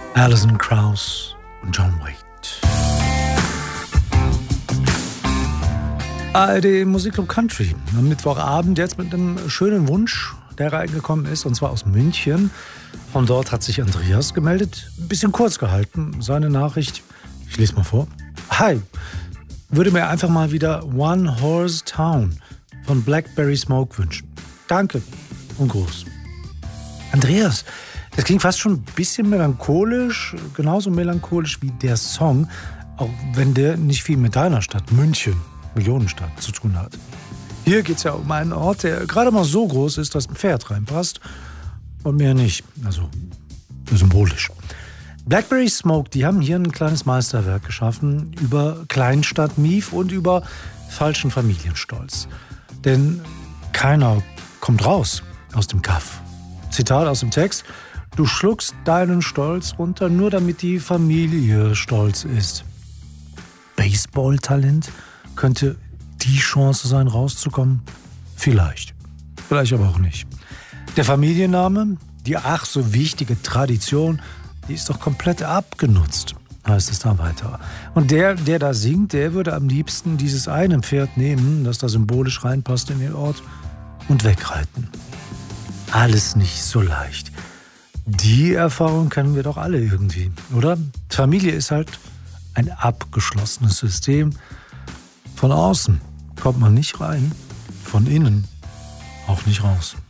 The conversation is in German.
Alison Krauss und John Waite. ARD Musikclub Country am Mittwochabend jetzt mit einem schönen Wunsch, der reingekommen ist, und zwar aus München. Von dort hat sich Andreas gemeldet, ein bisschen kurz gehalten, seine Nachricht. Ich lese mal vor. Hi, würde mir einfach mal wieder One Horse Town von Blackberry Smoke wünschen. Danke und Gruß. Andreas, das klingt fast schon ein bisschen melancholisch, genauso melancholisch wie der Song, auch wenn der nicht viel mit deiner Stadt, München, Millionenstadt, zu tun hat. Hier geht es ja um einen Ort, der gerade mal so groß ist, dass ein Pferd reinpasst und mehr nicht, also symbolisch. Blackberry Smoke, die haben hier ein kleines Meisterwerk geschaffen über Kleinstadt-Mief und über falschen Familienstolz. Denn keiner kommt raus aus dem Kaff. Zitat aus dem Text: Du schluckst deinen Stolz runter, nur damit die Familie stolz ist. Baseball-Talent könnte die Chance sein, rauszukommen? Vielleicht. Vielleicht aber auch nicht. Der Familienname, die ach so wichtige Tradition, die ist doch komplett abgenutzt, heißt es da weiter. Und der da singt, der würde am liebsten dieses eine Pferd nehmen, das da symbolisch reinpasst in den Ort, und wegreiten. Alles nicht so leicht. Die Erfahrung kennen wir doch alle irgendwie, oder? Familie ist halt ein abgeschlossenes System. Von außen kommt man nicht rein, von innen auch nicht raus.